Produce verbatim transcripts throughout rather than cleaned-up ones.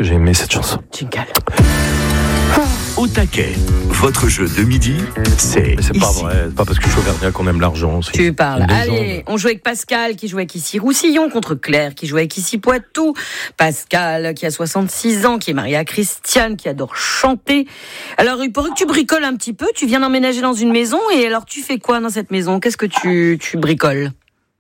que j'ai aimé cette chanson. Jingle. Au taquet, votre jeu de midi, c'est Mais c'est ici. pas vrai, c'est pas parce que je suis auvergnat qu'on aime l'argent. C'est Tu parles. une légende. Allez, on joue avec Pascal qui joue avec ici Roussillon contre Claire qui joue avec ici Poitou. Pascal qui a soixante-six ans, qui est marié à Christiane, qui adore chanter. Alors, il pourrait que tu bricoles un petit peu. Tu viens d'emménager dans une maison et alors tu fais quoi dans cette maison ? Qu'est-ce que tu, tu bricoles ?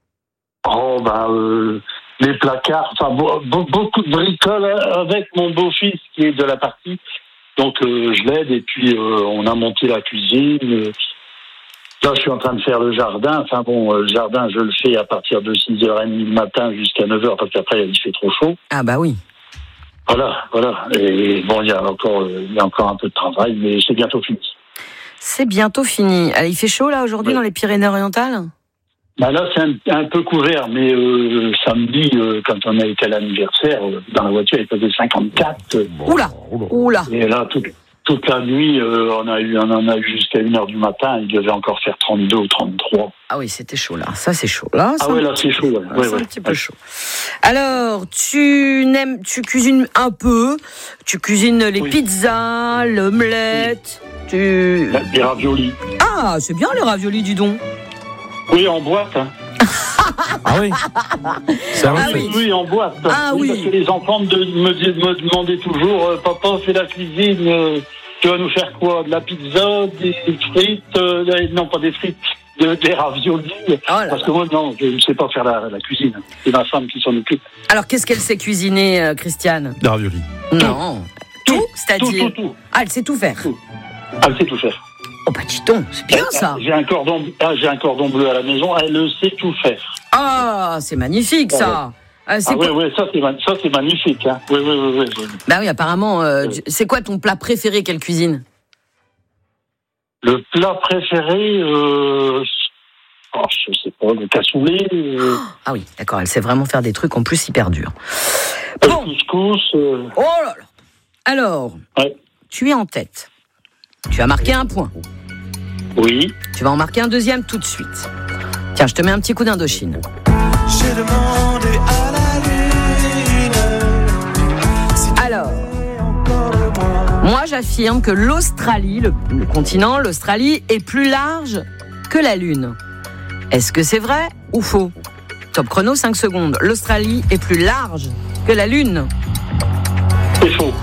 Oh, bah, euh, les placards, enfin, bo- bo- beaucoup de bricoles avec mon beau-fils qui est de la partie. Donc, euh, je l'aide et puis euh, on a monté la cuisine. Euh, Là, je suis en train de faire le jardin. Enfin bon, euh, le jardin, je le fais à partir de six heures trente le matin jusqu'à neuf heures parce qu'après, il fait trop chaud. Ah bah oui. Voilà, voilà. Et bon, il y a encore, euh, il y a encore un peu de travail, mais c'est bientôt fini. C'est bientôt fini. Allez, il fait chaud là aujourd'hui Ouais. dans les Pyrénées-Orientales ? Bah là, c'est un, un peu couvert, mais euh, samedi, euh, quand on a été à l'anniversaire, euh, dans la voiture, il faisait cinquante-quatre. Euh, Oula, oula. et là, toute, toute la nuit, euh, on, a eu, on en a eu jusqu'à une heure du matin. Il devait encore faire trente-deux ou trente-trois. Ah oui, c'était chaud là. Ça, c'est chaud là. Ah ça- ouais, là, c'est chaud. Ouais. Ah, Ouais, c'est ouais. un petit peu chaud. Alors, tu n'aimes, tu cuisines un peu. Tu cuisines les Oui. pizzas, l'omelette. Tu. Les raviolis. Ah, c'est bien les raviolis, dis donc. Oui, en boîte. Hein. Ah oui. C'est un Ah fait. oui. Oui, en boîte. Ah oui. Parce que les enfants de, me, dis- me demandaient toujours, euh, papa, fais la cuisine, euh, tu vas nous faire quoi ? De la pizza, des frites, euh, des- non pas des frites, de- des raviolis. Oh là Parce là. que moi, non, je ne sais pas faire la, la cuisine. C'est ma femme qui s'en occupe. Alors, qu'est-ce qu'elle sait cuisiner, euh, Christiane ? Des raviolis. Non. Tout, Tout, c'est-à-dire. tout, tout. Ah, elle sait tout faire. Tout. Elle sait tout faire. Oh bah dis donc, c'est bien ça. J'ai un cordon, ah, j'ai un cordon bleu à la maison, elle sait tout faire. Ah, c'est magnifique ça. Ah, c'est Ah oui, quoi... oui, ça c'est, ma- ça c'est magnifique. Hein. Oui, oui, oui, oui, oui. Bah oui, apparemment, euh, tu- c'est quoi ton plat préféré qu'elle cuisine ? Le plat préféré, euh, oh, je sais pas, le cassoulet, euh, Ah oui, d'accord, elle sait vraiment faire des trucs en plus hyper durs. le Bon, couscous. euh, oh là là. Alors, Ouais. tu es en tête. Tu as marqué un point. oui. Tu vas en marquer un deuxième tout de suite. Tiens, je te mets un petit coup d'Indochine. J'ai demandé à la lune. Alors, moi j'affirme que l'Australie, le, le continent, l'Australie est plus large que la Lune. Est-ce que c'est vrai ou faux ? Top chrono, cinq secondes. L'Australie est plus large que la Lune. C'est faux.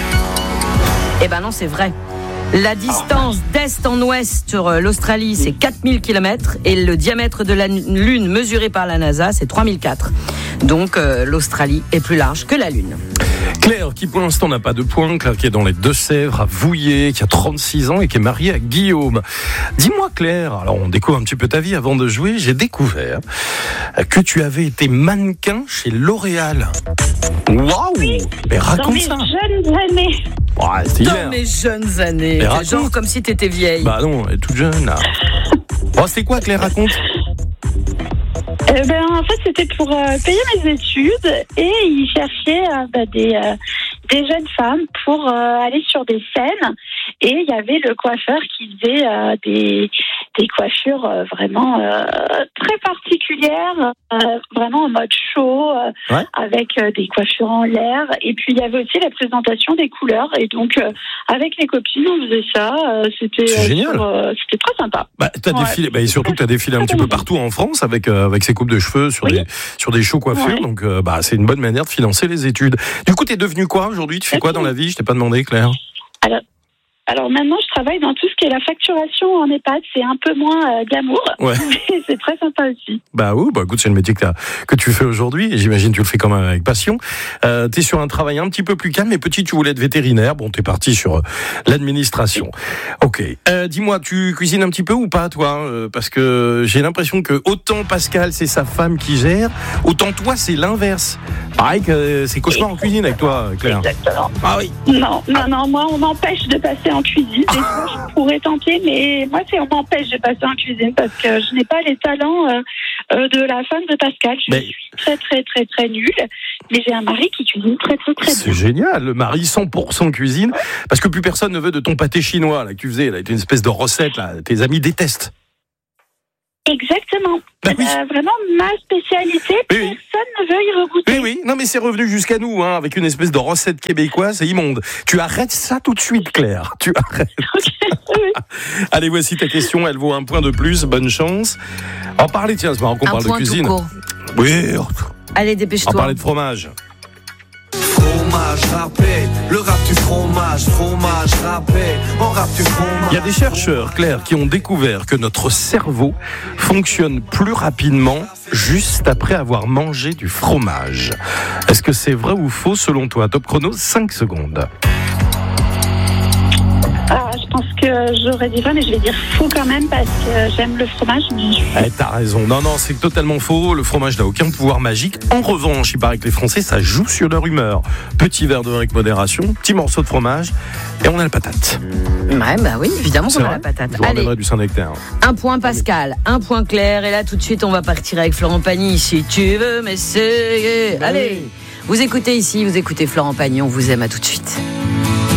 Eh ben non, c'est vrai. La distance d'est en ouest sur l'Australie, c'est quatre mille kilomètres et le diamètre de la Lune mesuré par la NASA, c'est trois mille quatre. Donc euh, l'Australie est plus large que la Lune. Claire, qui pour l'instant n'a pas de points, Claire qui est dans les Deux-Sèvres, à Vouillé, qui a trente-six ans et qui est mariée à Guillaume. Dis-moi Claire, alors on découvre un petit peu ta vie avant de jouer, j'ai découvert que tu avais été mannequin chez L'Oréal. Waouh Oui, Mais dans raconte mes ça. jeunes années. Ouais, c'était Dans hier. mes jeunes années, Mais raconte. genre comme si t'étais vieille. Bah non, elle est toute jeune là. Oh, c'est quoi Claire, raconte? Euh, ben, en fait, c'était pour euh, payer mes études et ils cherchaient euh, bah, des, euh, des jeunes femmes pour euh, aller sur des scènes. Et il y avait le coiffeur qui faisait euh, des, des coiffures euh, vraiment euh, très particulières, euh, vraiment en mode show, euh, Ouais. avec euh, des coiffures en l'air. Et puis, il y avait aussi la présentation des couleurs. Et donc, euh, avec les copines, on faisait ça. Euh, c'était, C'est euh, génial. sur, euh, c'était très sympa. Bah, t'as Ouais. défilé, bah, et surtout t'as défilé un petit peu partout en France avec euh, avec ces coupes de cheveux sur Oui. des sur des shows coiffures, Ouais. donc euh, bah c'est une bonne manière de financer les études. Du coup, t'es devenu quoi aujourd'hui? Tu fais quoi dans la vie? Je t'ai pas demandé, Claire. Alors, alors maintenant, je travaille dans tout ce qui est la facturation en EHPAD. C'est un peu moins euh, glamour, Ouais. mais c'est très sympa aussi. Bah oui, bah écoute, c'est le métier que, t'as- que tu fais aujourd'hui, et j'imagine que tu le fais quand même avec passion. Euh, t'es sur un travail un petit peu plus calme, mais petit, tu voulais être vétérinaire, bon, t'es parti sur euh, l'administration. Ok. Euh, dis-moi, tu cuisines un petit peu ou pas, toi? Euh, Parce que j'ai l'impression que autant Pascal, c'est sa femme qui gère, autant toi, c'est l'inverse. Pareil que euh, c'est cauchemar en cuisine avec toi, Claire. Exactement. Ah oui. Non, non, non, moi, on m'empêche de passer en cuisine. Des fois, je pourrais tenter, mais moi, c'est on m'empêche de passer en cuisine parce que je n'ai pas les talents euh, euh, de la femme de Pascal. Je Mais- suis très, très, très, très nulle. Mais j'ai un mari qui cuisine très, très, très C'est bien. génial, le mari cent pour cent cuisine, parce que plus personne ne veut de ton pâté chinois là que tu faisais, là, une espèce de recette là, tes amis détestent. Exactement. Bah oui. Euh, vraiment ma spécialité. Oui, oui. Personne ne veut y regoûter. Oui, oui, non mais c'est revenu jusqu'à nous, hein, avec une espèce de recette québécoise, c'est immonde. Tu arrêtes ça tout de suite, Claire. Tu arrêtes. Oui. Allez, voici ta question, elle vaut un point de plus, bonne chance. En parler, tiens, c'est marrant qu'on Un parle de point tout cuisine. court. Oui, Allez, on dépêche-toi. parlait de fromage. Fromage râpé, le rap du fromage, fromage râpé, on rap du fromage. Il y a des chercheurs, Claire, qui ont découvert que notre cerveau fonctionne plus rapidement juste après avoir mangé du fromage. Est-ce que c'est vrai ou faux selon toi? Top chrono, cinq secondes. Ah, je pense que j'aurais dit vrai, mais je vais dire faux quand même parce que j'aime le fromage. Mais je- Eh, t'as raison. Non, non, c'est totalement faux. Le fromage n'a aucun pouvoir magique. En revanche, il paraît que les Français, ça joue sur leur humeur. Petit verre de vin avec modération, petit morceau de fromage, et on a la patate. Ouais, bah oui, évidemment C'est qu'on a vrai. la patate. Je vous Allez, ramènerai du Saint-Nectaire. un point Pascal, un point Claire, et là tout de suite on va partir avec Florent Pagny. Si tu veux m'essayer. Allez, vous écoutez ici, vous écoutez Florent Pagny, on vous aime, à tout de suite.